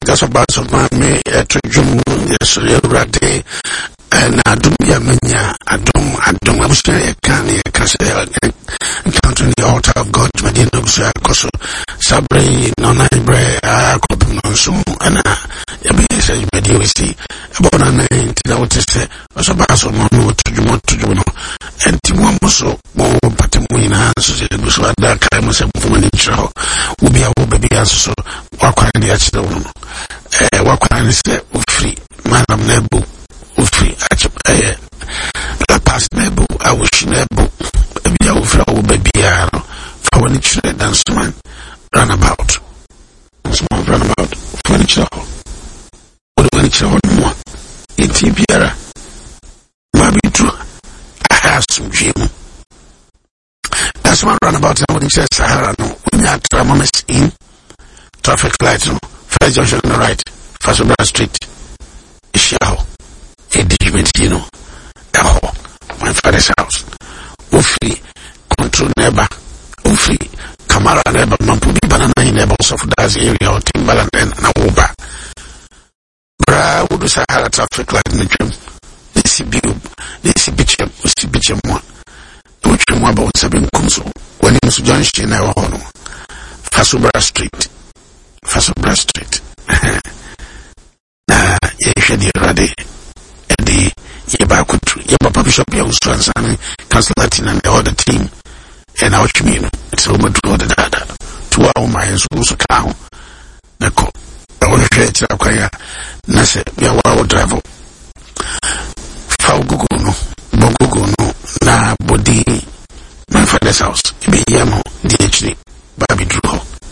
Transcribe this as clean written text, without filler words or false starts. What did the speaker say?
That's about some me to Jum, yes, Rade, and Adum Yamania, Adum, I was saying, can say, encountering the altar of God, Medina, Koso, Sabri, Nonaibre, Akopinonso, and Yabi, Medina, see, about a name, Tilautis, was about some more to Juno, and Timoso, more Patamuina, so that kind of woman will be our baby answer, walk on the Achidon. Walk on the free, Madam Nebu, free, La Past Nebu, I wish Nebu, be our flower baby, furniture dance man, runabout. Small runabout, furniture. What furniture on more? It's Piera. Maybe true. I have some gym. That's one runabout. I wouldn't say Sahara. No, when you have Tramamis in traffic lights, no. First junction on the right, Fasobra Street, Ishao, a digiment, my father's house. Ufri, control neighbor, Ufri, Kamara neighbor, Mampubi banana neighbors of that area, or Timbaland and Nawoba. Bra, would do Sahara traffic light in the gym. This is Bicham one. Which one about 7 Kumso, when he was Junction, I honor Fasobra Street. Fasobra Street. Na yeshedi rade edi yeba kutru yeba Bishop ya uswansani Council and the other team and our community. It's over to the data. 2 hours my so cow. Nako. I want to share it up. Nase ya wa travel. Fau Google no na body my father's house. Ibe yamo DHD Baby Drew.